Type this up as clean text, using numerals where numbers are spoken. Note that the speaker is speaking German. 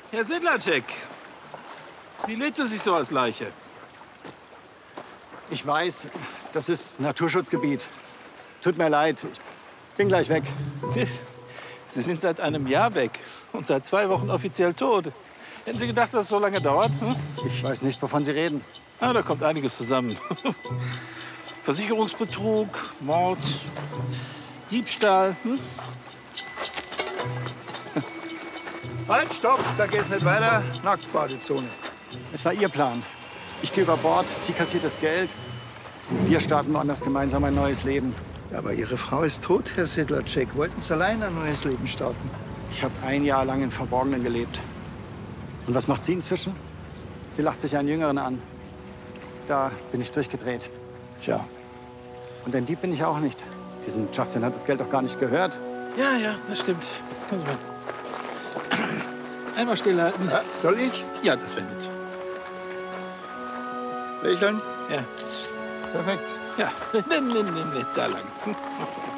Herr Sedlacek, wie lebt es sich so als Leiche? Ich weiß, das ist Naturschutzgebiet. Tut mir leid, ich bin gleich weg. Sie sind seit einem Jahr weg und seit 2 Wochen offiziell tot. Hätten Sie gedacht, dass es so lange dauert? Hm? Ich weiß nicht, wovon Sie reden. Ah, da kommt einiges zusammen. Versicherungsbetrug, Mord, Diebstahl. Hm? Halt, stopp, da geht's nicht weiter. Nacktbadezone. Es war Ihr Plan. Ich gehe über Bord, sie kassiert das Geld. Und wir starten woanders gemeinsam ein neues Leben. Aber Ihre Frau ist tot, Herr Sedlacek. Wollten Sie allein ein neues Leben starten? Ich habe ein Jahr lang im Verborgenen gelebt. Und was macht sie inzwischen? Sie lacht sich einen Jüngeren an. Da bin ich durchgedreht. Tja. Und ein Dieb bin ich auch nicht. Diesen Justin hat das Geld doch gar nicht gehört. Ja, das stimmt. Kommen Sie mal. Einmal stillhalten. Ja, soll ich? Ja, das wäre nett. Lächeln? Ja. Perfekt. Ja, nee, da lang.